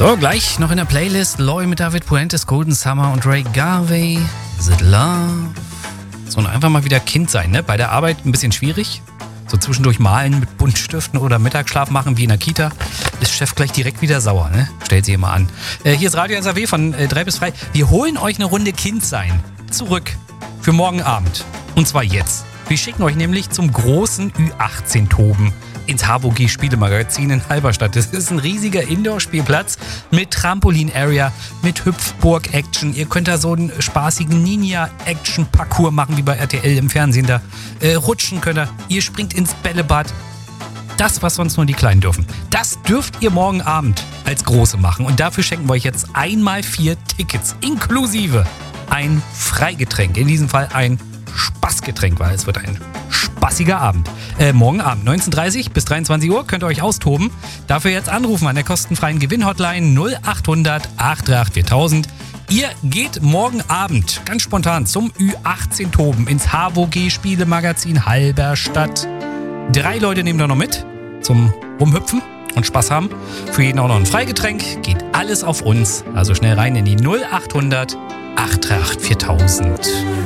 So, gleich noch in der Playlist Loy mit David Puentes, Golden Summer und Ray Garvey. Is it love? So, und einfach mal wieder Kind sein, ne? Bei der Arbeit ein bisschen schwierig. So zwischendurch malen mit Buntstiften oder Mittagsschlaf machen wie in der Kita. Ist Chef gleich direkt wieder sauer, ne? Stellt sie immer an. Hier ist Radio SAW von 3 bis 3. Wir holen euch eine Runde Kind sein zurück für morgen Abend. Und zwar jetzt. Wir schicken euch nämlich zum großen Ü18-Toben ins HVG Spielemagazin in Halberstadt. Das ist ein riesiger Indoor-Spielplatz mit Trampolin-Area, mit Hüpfburg-Action. Ihr könnt da so einen spaßigen Ninja-Action-Parcours machen, wie bei RTL im Fernsehen da. Rutschen könnt ihr. Ihr springt ins Bällebad. Das, was sonst nur die Kleinen dürfen. Das dürft ihr morgen Abend als Große machen. Und dafür schenken wir euch jetzt einmal 4 Tickets, inklusive ein Freigetränk. In diesem Fall ein Spaßgetränk, weil es wird ein spaßiger Abend. Morgen Abend, 19:30 bis 23 Uhr, könnt ihr euch austoben. Dafür jetzt anrufen an der kostenfreien Gewinnhotline 0800 838 4000. Ihr geht morgen Abend ganz spontan zum Ü18-Toben ins HVG Spielemagazin Halberstadt. 3 Leute nehmen da noch mit zum Rumhüpfen und Spaß haben. Für jeden auch noch ein Freigetränk. Geht alles auf uns. Also schnell rein in die 0800 838 4000.